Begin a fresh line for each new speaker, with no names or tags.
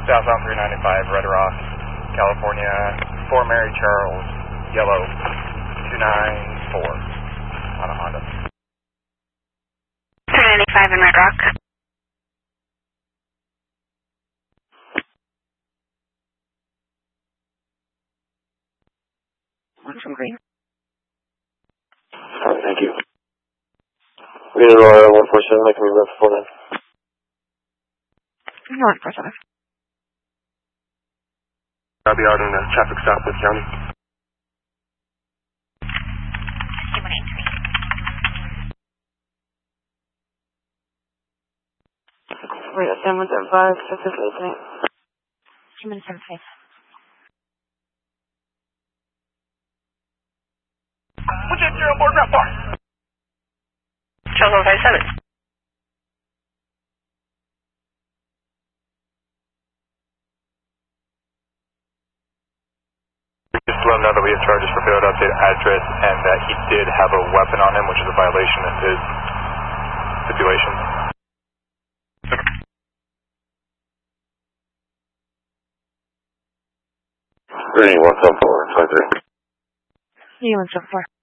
Southbound 395, Red Rock, California, for Mary Charles, yellow, 294, on a Honda.
395 in Red Rock. One from green.
Thank you. We're going to 147, I can remember for that.
147.
I'll be out in a traffic stop with County.
183. We're at 715, 775.
What's your on board route bar?
Charles 157.
Just to let him know that we have charges for failure to update address and that he did have a weapon on him, which is a violation of his stipulations.
Reading 174, 23.
You 174.